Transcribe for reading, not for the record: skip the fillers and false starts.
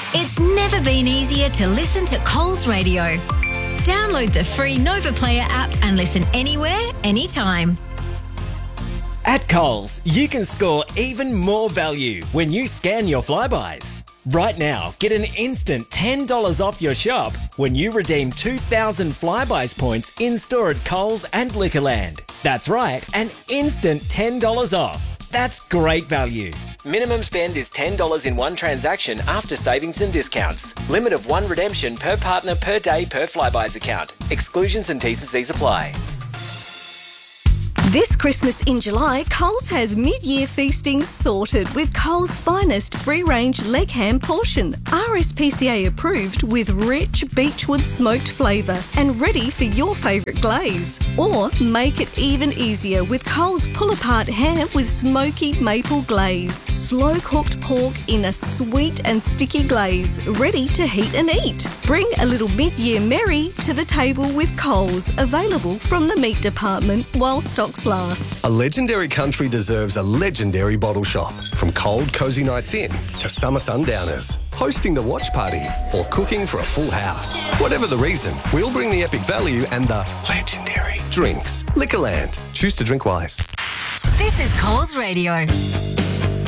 It's never been easier to listen to Coles Radio. Download the free Nova Player app and listen anywhere, anytime. At Coles, you can score even more value when you scan your Flybuys. Right now, get an instant $10 off your shop when you redeem 2,000 Flybuys points in-store at Coles and Liquorland. That's right, an instant $10 off. That's great value. Minimum spend is $10 in one transaction after savings and discounts. Limit of one redemption per partner per day per Flybuys account. Exclusions and T&Cs apply. This Christmas in July, Coles has mid-year feasting sorted with Coles' finest free-range leg ham portion, RSPCA approved with rich beechwood smoked flavour and ready for your favourite glaze. Or make it even easier with Coles pull-apart ham with smoky maple glaze, slow-cooked pork in a sweet and sticky glaze, ready to heat and eat. Bring a little mid-year merry to the table with Coles, available from the meat department while stocks last. A legendary country deserves a legendary bottle shop. From cold, cosy nights in to summer sundowners, hosting the watch party or cooking for a full house. Whatever the reason, we'll bring the epic value and the legendary drinks. Liquorland. Choose to drink wise. This is Coles Radio.